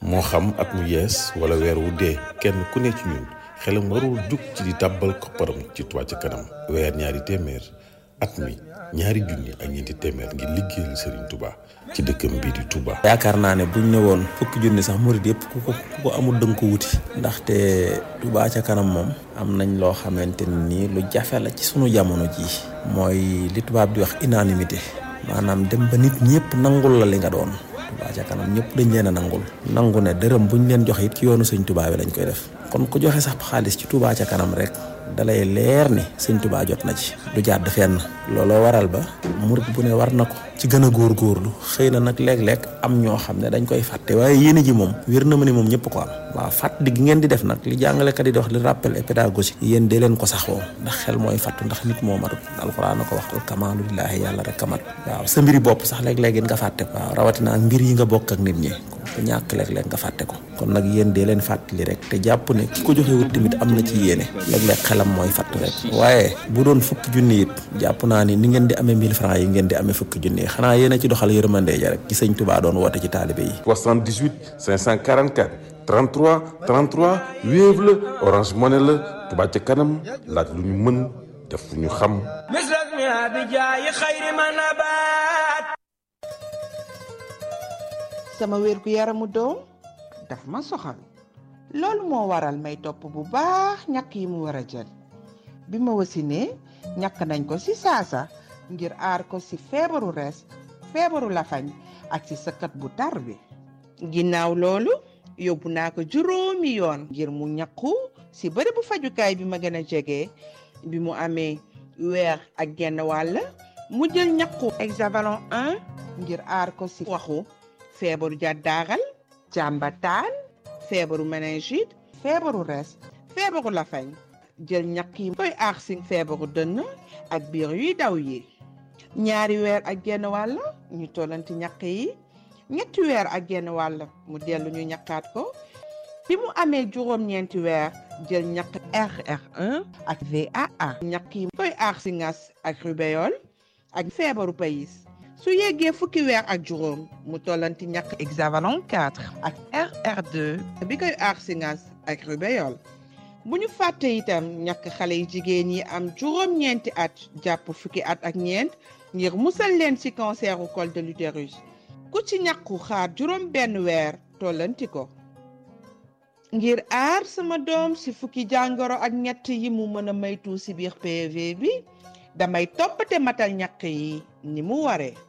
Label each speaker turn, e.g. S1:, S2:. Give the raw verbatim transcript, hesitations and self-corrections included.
S1: moo xam at mu yees wala weer wu dee kenn ku ne ci ñun xelam warul jug ci di tàbbal kopparam ci Touba ca kanam weer ñaari téeméer at mi ñaari junni ak ñeenti téeméer ngir liggéeyal Serigne Touba ci dëkkam bii di Touba.
S2: yaakaar naa ne buñ ne woon fukki junni sax murid yëpp ku ko ku ko amul dënk ko wuti ndaxte Touba ca kanam moom am nañ loo xamante ni lu jafe la ci sunu jamono jii mooy li tubaab di wax unanimité maanaam dem ba nit ñëpp nangul la li nga doon. Touba ca kanam ñëpp dañ leen a nangul nangu ne dërëm buñ leen joxe it ci yoonu sëñ Touba bi lañ koy def kon ku joxe sax xaalis ci Touba ca kanam rek dalay leer ni sëñ Touba jot na ci du jàdd fenn looloo waral ba murid bu ne war na ko ci gën a góorgóorlu xëy na nag léeg-léeg am ñoo xam ne dañ koy fàtte waaye yéene ji moom wér na ma ni moom ñëpp ko am waaw fàttali gi ngeen di def nag li jàngalekat yi di wax li rappel et pédagogique yéen dee leen ko saxoo ndax xel mooy fàttu ndax nit moo matut alxuraan na ko wax al kamaalu lillaahi yàlla rek kamat waaw sa mbiri bopp sax léeg-léeg nga fàtte ko waaw rawatina ak mbir yi nga bokk ak nit ñi ku ñàkk léeg-léeg nga fàtte ko kon nag yéen dee leen fàttali rek te jàpp ne ki ko joxe wut tamit am na ci yéene léeg-léeg xelam mooy fàtt rek waaye bu doon fukki junni it jàpp naa ni ni ngeen di amee mille francs yi ngeen di amee fukki junni yi xanaa yéen a ci doxal yërmande ja rek ci sëñ Touba doon woote ci taalibe yi.
S1: soixante-dix-huit cinq cent quarante-quatre trente-trois trente-trois Wave la Orange Money la Touba ca kanam laaj lu ñu mën def lu ñu xam.
S3: sama wér gu yaramu doom daf ma soxal loolu moo waral may topp bu baax ñàkk yi mu war a jël bi ma wasinee ñàkk nañ ko ci saasa ngir aar ko ci feebaru res feebaru lafañ ak ci sëkkat bu tar bi ginnaaw loolu yóbbu naa ko juróomi yoon ngir mu ñàkku ci bërëbu fajukaay bi ma gën a jege bi mu amee weer ak genn wàll mu jël ñàkku hexavalon un ngir aar ko ci waxu feebaru jàddaaral jàmbataan feebaru méningite feebaru res feebaru lafañ jël ñàkk yi koy aar ci feebaru dënn ak biir yuy daw yi ñaari weer ak genn wàll ñu tollanti ñàkk yi ñetti weer ak genn wàll mu dellu ñu ñàkkaat ko bi mu amee juróom-ñeenti weer jël ñàkk R R un ak V A A ñàkk yi koy aar ci ngas ak rubéole ak feebaru payis su yeggee fukki weer ak juróom mu tollanti ñàkk hexavalon quatre ak R R deux bi koy aar ci ngas ak rubéole bu ñu fàtte itam ñàkk xale yu jigéen yi am juróom-ñeenti at jàpp fukki at ak ñeent ngir musal leen ci canceru col de l'utérus ku ci ñàkku xaar juróom benn weer tollanti ko ngir aar sama doom ci fukki jàngoro ak ñett yi mu mën a maytu ci biir P V bi damay toppate matal ñàkk yi ni mu waree